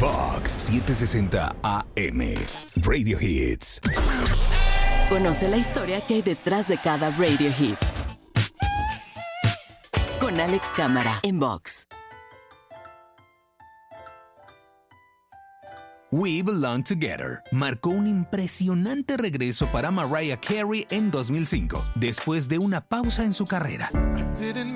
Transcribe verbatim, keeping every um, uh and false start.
Fox setecientos sesenta A M. Radio Hits. Conoce la historia que hay detrás de cada radio hit. Con Alex Cámara en Vox. We Belong Together marcó un impresionante regreso para Mariah Carey en dos mil cinco, después de una pausa en su carrera.